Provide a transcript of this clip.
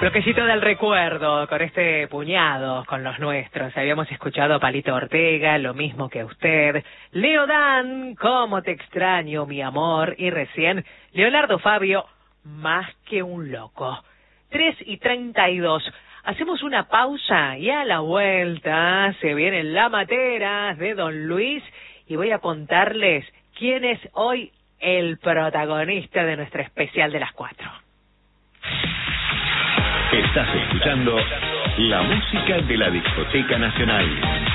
Bloquecito del recuerdo, con este puñado, con los nuestros. Habíamos escuchado a Palito Ortega, lo mismo que usted. Leo Dan, cómo te extraño, mi amor. Y recién, Leonardo Fabio, más que un loco. 3:32. Hacemos una pausa y a la vuelta se vienen las materas de Don Luis y voy a contarles quién es hoy el protagonista de nuestro especial de las 4. Estás escuchando la música de la Discoteca Nacional.